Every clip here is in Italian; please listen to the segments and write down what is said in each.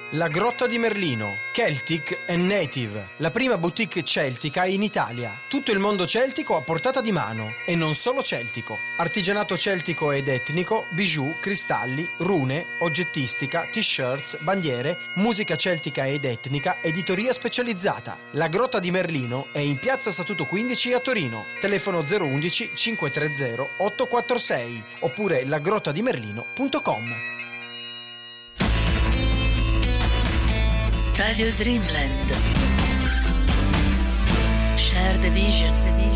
La Grotta di Merlino, Celtic and Native, la prima boutique celtica in Italia. Tutto il mondo celtico a portata di mano, e non solo celtico. Artigianato celtico ed etnico, bijou, cristalli, rune, oggettistica, t-shirts, bandiere, musica celtica ed etnica, editoria specializzata. La Grotta di Merlino è in piazza Statuto 15 a Torino. Telefono 011 530 846 oppure lagrottadimerlino.com. Radio Dreamland. Share the vision.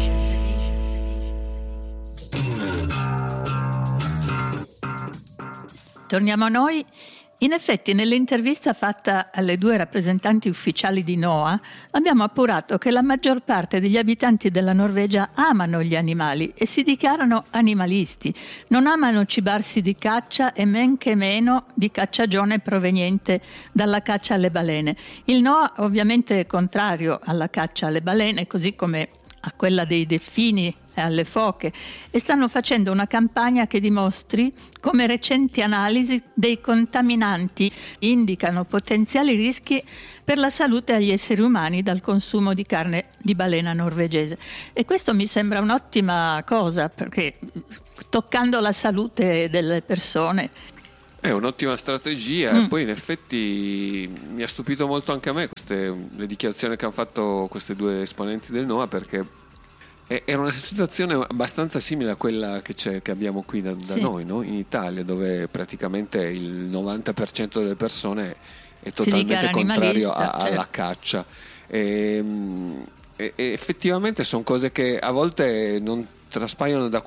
Torniamo a noi. In effetti, nell'intervista fatta alle 2 rappresentanti ufficiali di NOAA, abbiamo appurato che la maggior parte degli abitanti della Norvegia amano gli animali e si dichiarano animalisti. Non amano cibarsi di caccia e men che meno di cacciagione proveniente dalla caccia alle balene. Il NOAA ovviamente è contrario alla caccia alle balene, così come a quella dei delfini e alle foche, e stanno facendo una campagna che dimostri come recenti analisi dei contaminanti indicano potenziali rischi per la salute agli esseri umani dal consumo di carne di balena norvegese. E questo mi sembra un'ottima cosa, perché toccando la salute delle persone è un'ottima strategia. Poi in effetti mi ha stupito molto anche a me le dichiarazioni che hanno fatto queste 2 esponenti del NOAA, perché era una situazione abbastanza simile a quella che abbiamo qui da noi, no? In Italia, dove praticamente il 90% delle persone è totalmente contrario alla caccia. E effettivamente sono cose che a volte non traspaiono da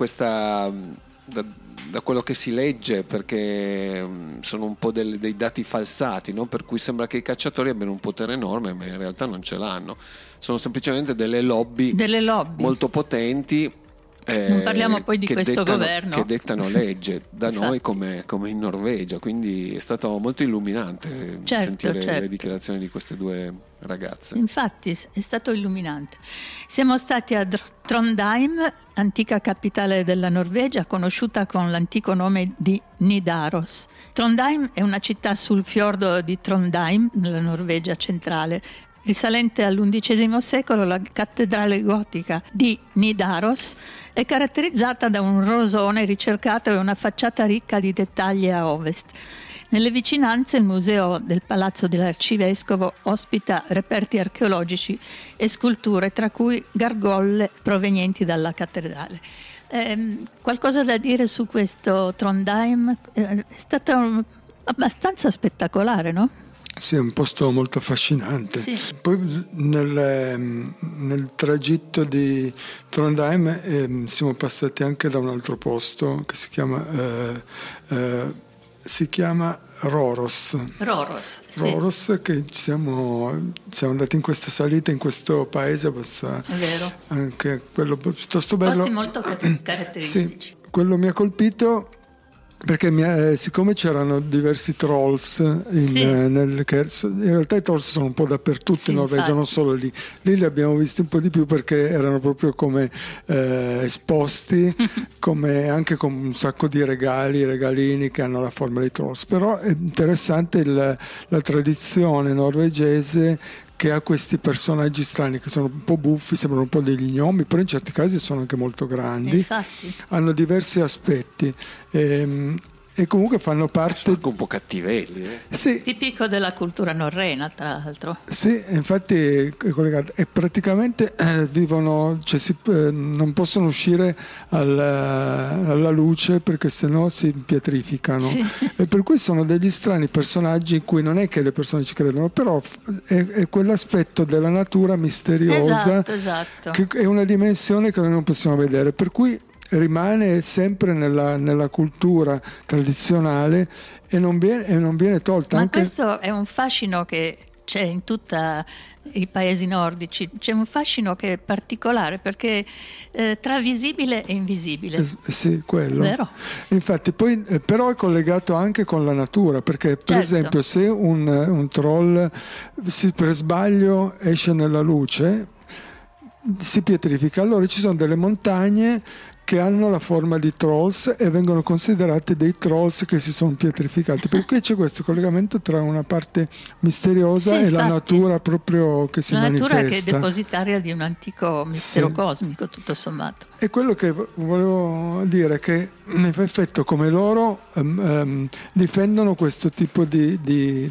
quello che si legge, perché sono un po' dei dati falsati, no? Per cui sembra che i cacciatori abbiano un potere enorme, ma in realtà non ce l'hanno. Sono semplicemente delle lobby molto potenti. Non parliamo poi di questo governo che dettano legge da noi come in Norvegia, quindi è stato molto illuminante sentire le dichiarazioni di queste 2 ragazze. Infatti è stato illuminante. Siamo stati a Trondheim, antica capitale della Norvegia, conosciuta con l'antico nome di Nidaros. Trondheim è una città sul fiordo di Trondheim, nella Norvegia centrale. Risalente all'undicesimo secolo, la cattedrale gotica di Nidaros è caratterizzata da un rosone ricercato e una facciata ricca di dettagli a ovest. Nelle vicinanze il museo del Palazzo dell'Arcivescovo ospita reperti archeologici e sculture, tra cui gargolle provenienti dalla cattedrale. Qualcosa da dire su questo Trondheim? È stato abbastanza spettacolare, no? Sì, è un posto molto affascinante. Sì. Poi nel tragitto di Trondheim siamo passati anche da un altro posto che si chiama Røros. Røros, che siamo andati in questa salita in questo paese abbastanza, è vero, anche quello piuttosto bello. Posti molto caratteristici. Sì, quello mi ha colpito perché siccome c'erano diversi trolls in realtà i trolls sono un po' dappertutto in Norvegia, non solo lì li abbiamo visti un po' di più perché erano proprio come esposti come anche con un sacco di regalini che hanno la forma dei trolls. Però è interessante la tradizione norvegese che ha questi personaggi strani che sono un po' buffi, sembrano un po' degli gnomi, però in certi casi sono anche molto grandi. Infatti. Hanno diversi aspetti e comunque fanno parte, sono anche un po' cattivelli, Sì. Tipico della cultura norrena, tra l'altro. Sì, infatti è collegato, e praticamente vivono, non possono uscire alla luce perché sennò si impietrificano. Sì. E per cui sono degli strani personaggi in cui non è che le persone ci credono, però è quell'aspetto della natura misteriosa, esatto. che è una dimensione che noi non possiamo vedere, per cui rimane sempre nella cultura tradizionale e non viene tolta. Ma anche... questo è un fascino che c'è in tutti i paesi nordici, c'è un fascino che è particolare perché tra visibile e invisibile. Sì, quello. Vero? Infatti poi però è collegato anche con la natura, perché per esempio se un troll per sbaglio esce nella luce si pietrifica, allora ci sono delle montagne che hanno la forma di trolls e vengono considerati dei trolls che si sono pietrificati. Per cui c'è questo collegamento tra una parte misteriosa e la natura proprio che si manifesta. La natura che è depositaria di un antico mistero cosmico, tutto sommato. E quello che volevo dire è che in effetto come loro difendono questo tipo di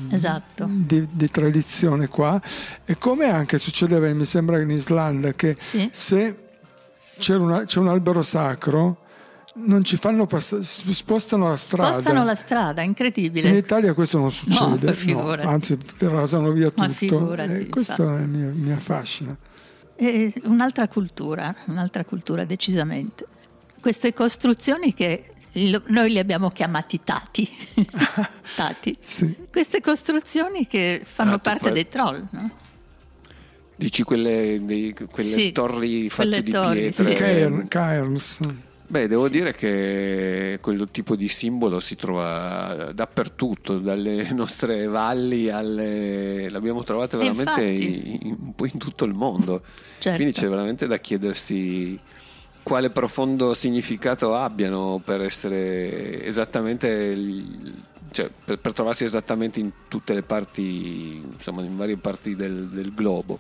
tradizione qua, e come anche succedeva, mi sembra, in Islanda, che se c'è un albero sacro non ci fanno passare, spostano la strada, incredibile. In Italia questo non succede, anzi rasano via tutto. Questo mi affascina. È un'altra cultura decisamente. Queste costruzioni che noi li abbiamo chiamati tati. Sì. Queste costruzioni che fanno parte dei troll, no? Dici quelle torri fatte di pietre, cairns. Beh, devo dire che quel tipo di simbolo si trova dappertutto, dalle nostre valli l'abbiamo trovato veramente un po' in tutto il mondo. Certo. Quindi c'è veramente da chiedersi quale profondo significato abbiano per essere esattamente per trovarsi esattamente in tutte le parti, insomma in varie parti del globo.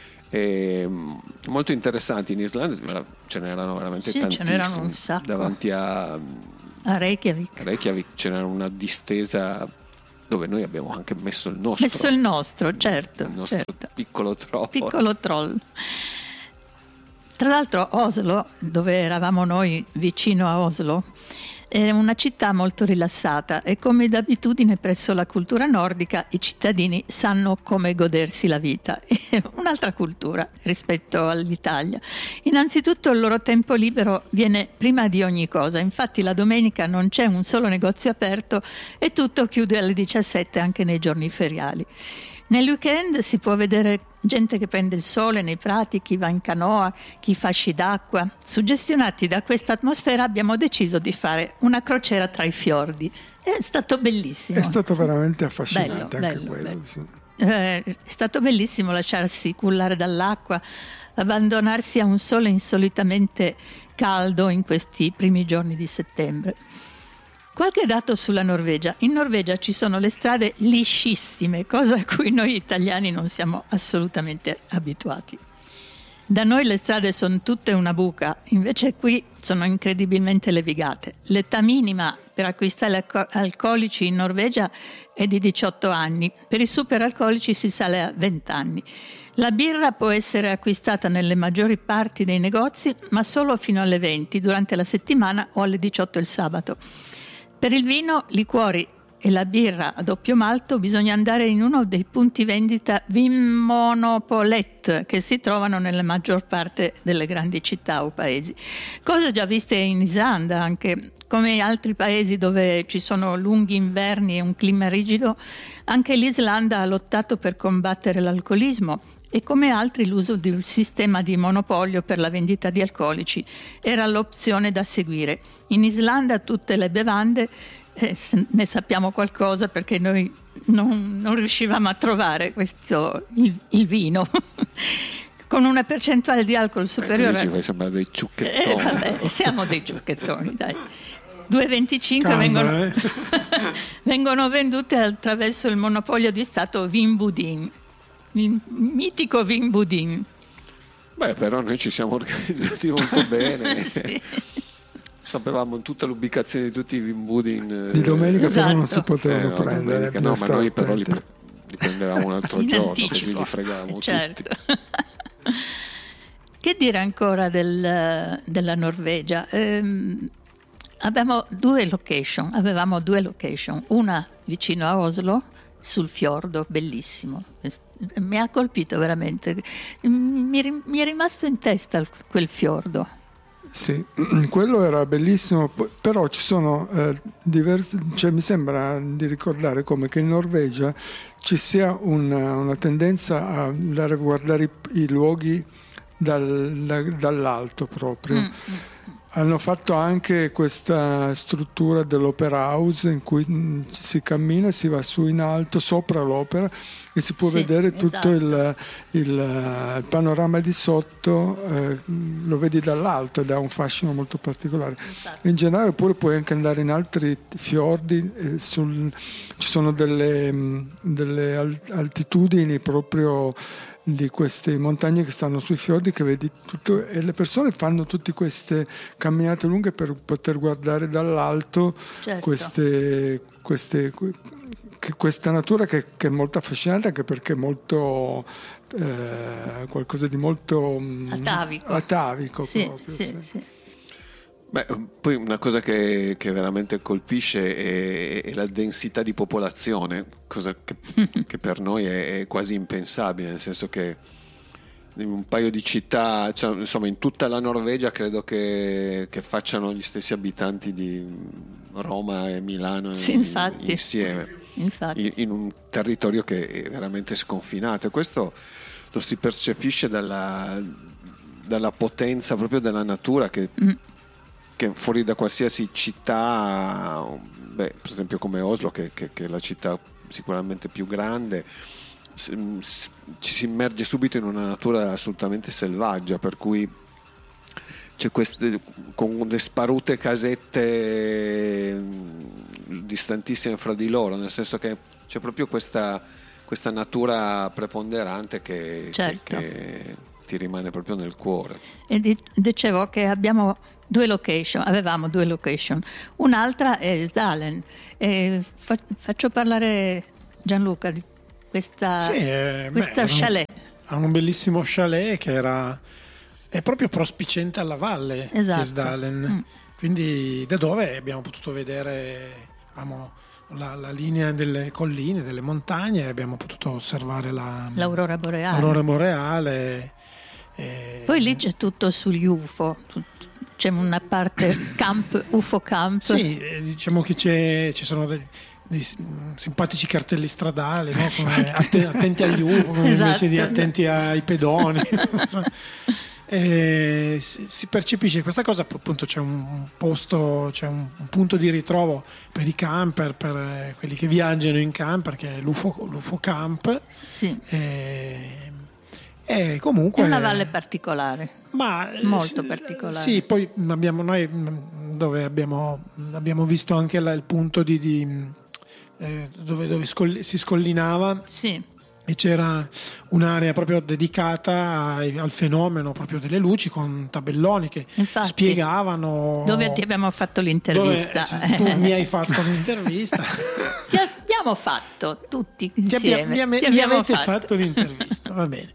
Molto interessanti. In Islanda ce n'erano veramente tantissimi. Ce n'erano un sacco. Davanti a Reykjavik ce n'era una distesa dove noi abbiamo anche messo il nostro, certo, piccolo troll. Tra l'altro Oslo, dove eravamo noi, vicino a Oslo, è una città molto rilassata e, come d'abitudine presso la cultura nordica, i cittadini sanno come godersi la vita. È un'altra cultura rispetto all'Italia. Innanzitutto il loro tempo libero viene prima di ogni cosa. Infatti la domenica non c'è un solo negozio aperto e tutto chiude alle 17 anche nei giorni feriali. Nel weekend si può vedere gente che prende il sole nei prati, chi va in canoa, chi fa sci d'acqua. Suggestionati da questa atmosfera abbiamo deciso di fare una crociera tra i fiordi. È stato bellissimo. È stato veramente affascinante anche quello. Sì. È stato bellissimo lasciarsi cullare dall'acqua, abbandonarsi a un sole insolitamente caldo in questi primi giorni di settembre. Qualche dato sulla Norvegia. In Norvegia ci sono le strade liscissime, cosa a cui noi italiani non siamo assolutamente abituati. Da noi le strade sono tutte una buca, invece qui sono incredibilmente levigate. L'età minima per acquistare alcolici in Norvegia è di 18 anni, per i superalcolici si sale a 20 anni. La birra può essere acquistata nelle maggiori parti dei negozi, ma solo fino alle 20 durante la settimana o alle 18 il sabato. Per il vino, liquori e la birra a doppio malto bisogna andare in uno dei punti vendita Vinmonopolet che si trovano nella maggior parte delle grandi città o paesi. Cose già viste in Islanda, anche come altri paesi dove ci sono lunghi inverni e un clima rigido, anche l'Islanda ha lottato per combattere l'alcolismo. E come altri l'uso di un sistema di monopolio per la vendita di alcolici era l'opzione da seguire. In Islanda tutte le bevande, ne sappiamo qualcosa perché noi non riuscivamo a trovare il vino, con una percentuale di alcol superiore. Ci fai sembrare dei ciucchettoni. Siamo dei ciucchettoni, dai. 2,25 vengono vendute attraverso il monopolio di Stato Vinbudin. Il mitico Vinbudin. Beh, però noi ci siamo organizzati molto bene. Sì. Sapevamo tutta l'ubicazione di tutti i Vinbudin. Di domenica però non si potevano prendere. No, ma noi però li prendevamo un altro giorno, anticipo. così li fregavamo certo. tutti. Che dire ancora della Norvegia? Avevamo due location, una vicino a Oslo, sul fiordo, bellissimo, mi ha colpito veramente, mi è rimasto in testa quel fiordo. Sì, quello era bellissimo, però ci sono diversi, mi sembra di ricordare come che in Norvegia ci sia una tendenza a guardare i luoghi dall'alto proprio. Hanno fatto anche questa struttura dell'Opera House in cui si cammina, si va su in alto sopra l'opera e si può vedere tutto il panorama di sotto, lo vedi dall'alto ed ha un fascino molto particolare. In generale pure puoi anche andare in altri fiordi, ci sono delle altitudini proprio di queste montagne che stanno sui fiordi che vedi tutto, e le persone fanno tutte queste camminate lunghe per poter guardare dall'alto questa natura che è molto affascinante, anche perché è molto qualcosa di molto atavico sì, proprio, sì. Beh, poi una cosa che veramente colpisce è la densità di popolazione, cosa che per noi è quasi impensabile, nel senso che in un paio di città, cioè, insomma in tutta la Norvegia credo che facciano gli stessi abitanti di Roma e Milano insieme, in un territorio che è veramente sconfinato, e questo lo si percepisce dalla potenza proprio della natura che fuori da qualsiasi città, per esempio come Oslo, che è la città sicuramente più grande, ci si immerge subito in una natura assolutamente selvaggia, per cui c'è con le sparute casette distantissime fra di loro, nel senso che c'è proprio questa natura preponderante che ti rimane proprio nel cuore. E dicevo che avevamo due location. Un'altra è Esdalen. Faccio parlare Gianluca di questa chalet. Ha un bellissimo chalet che è proprio prospiciente alla valle di Esdalen. Quindi da dove abbiamo potuto vedere la linea delle colline, delle montagne, abbiamo potuto osservare l'aurora boreale. Poi lì c'è tutto sugli UFO, c'è una parte UFO camp. Sì, diciamo che ci sono dei simpatici cartelli stradali, no? Come attenti agli UFO, invece di attenti ai pedoni. Si percepisce questa cosa, appunto c'è un punto di ritrovo per i camper, per quelli che viaggiano in camper, che è l'UFO camp. Sì. Comunque è una valle particolare, molto particolare. Sì, poi noi dove abbiamo visto anche il punto dove si scollinava. Sì. E c'era un'area proprio dedicata al fenomeno proprio delle luci, con tabelloni che spiegavano. Dove ti abbiamo fatto l'intervista? Tu mi hai fatto l'intervista. Ti abbiamo fatto tutti insieme. Mi avete fatto l'intervista, va bene.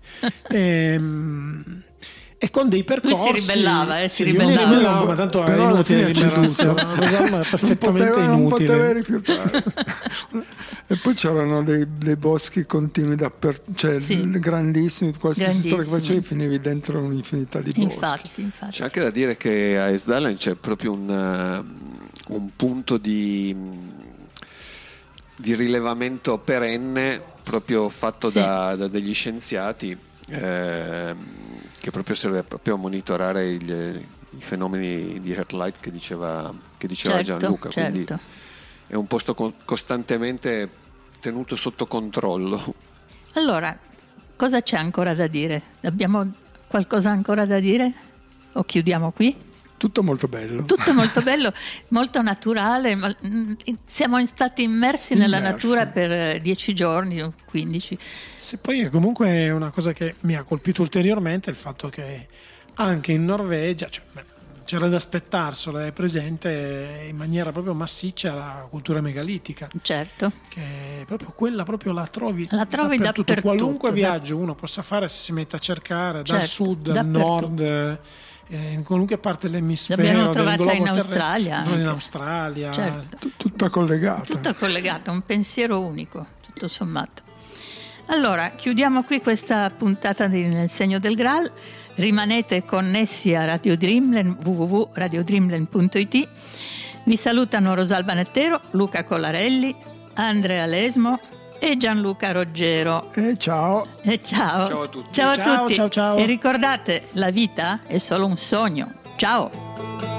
E con dei percorsi. Lui si ribellava, ma tanto è inutile ribellarsi, perfettamente inutile. Non poteva rifiutare. E poi c'erano dei boschi continui grandissimi, qualsiasi storia che facevi finivi dentro un'infinità di boschi. Infatti. C'è anche da dire che a Esdalen c'è proprio un punto di rilevamento perenne, proprio fatto da degli scienziati, che proprio serve proprio a monitorare i fenomeni di Earthlight che diceva Gianluca. Quindi è un posto costantemente tenuto sotto controllo. Allora, cosa c'è ancora da dire? Abbiamo qualcosa ancora da dire? O chiudiamo qui? Tutto molto bello, molto naturale. Siamo stati immersi nella natura per 10 giorni o 15. Se poi comunque è una cosa che mi ha colpito ulteriormente il fatto che anche in Norvegia, c'era da aspettarsela, è presente in maniera proprio massiccia la cultura megalitica. Certo. Che proprio quella la trovi dappertutto. Qualunque viaggio uno possa fare, se si mette a cercare dal sud al nord, in qualunque parte dell'emisfero, l'abbiamo trovata in Australia. Certo. Tutto collegato, un pensiero unico, tutto sommato. Allora, chiudiamo qui questa puntata di Nel segno del Graal. Rimanete connessi a Radio Dreamland, www.radiodreamland.it. Vi salutano Rosalba Nettero, Luca Collarelli, Andrea Lesmo e Gianluca Roggero. Ciao a tutti. Ciao a tutti. Ciao. E ricordate, la vita è solo un sogno. Ciao.